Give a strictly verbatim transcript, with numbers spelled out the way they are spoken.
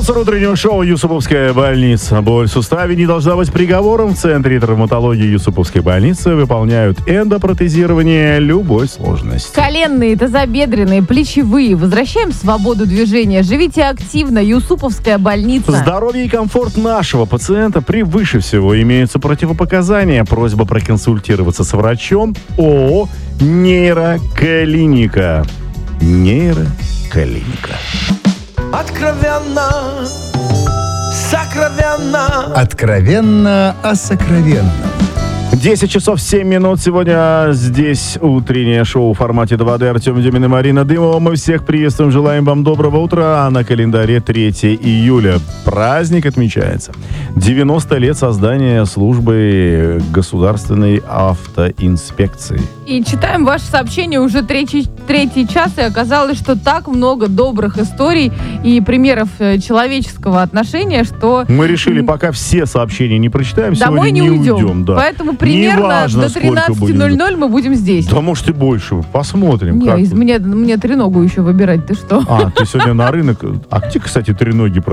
Спонсор утреннего шоу «Юсуповская больница». Боль в суставе не должна быть приговором. В Центре травматологии Юсуповской больницы выполняют эндопротезирование любой сложности. Коленные, тазобедренные, плечевые. Возвращаем свободу движения. Живите активно. Юсуповская больница. Здоровье и комфорт нашего пациента превыше всего. Имеются противопоказания. Просьба проконсультироваться с врачом. ООО «Нейроклиника». Нейроклиника. Откровенно, сокровенно. Откровенно о сокровенном. десять часов семь минут. Сегодня здесь утреннее шоу в формате два дэ. Артем Дюмин и Марина Дымова. Мы всех приветствуем. Желаем вам доброго утра. А на календаре третьего июля. Праздник отмечается. девяносто лет создания службы государственной автоинспекции. И читаем ваше сообщение уже третий, третий час, и оказалось, что так много добрых историй и примеров человеческого отношения, что... Мы решили, пока все сообщения не прочитаем, домой сегодня не не уйдем. уйдем. Да. Поэтому примерно Неважно, до тринадцати ноль-ноль мы будем здесь. Да, может, и больше. Посмотрим. Не, как из- тут. мне, мне треногу еще выбирать, ты что? А, ты сегодня на рынок. А где, кстати, треноги